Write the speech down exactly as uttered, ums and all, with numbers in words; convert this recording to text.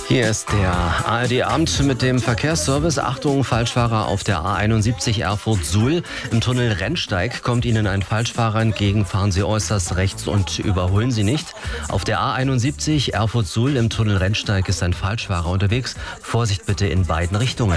Hier ist der A R D-Abend mit dem Verkehrsservice. Achtung, Falschfahrer auf der A einundsiebzig Erfurt-Suhl. Im Tunnel Rennsteig kommt Ihnen ein Falschfahrer entgegen. Fahren Sie äußerst rechts und überholen Sie nicht. Auf der A einundsiebzig Erfurt-Suhl im Tunnel Rennsteig ist ein Falschfahrer unterwegs. Vorsicht bitte in beiden Richtungen.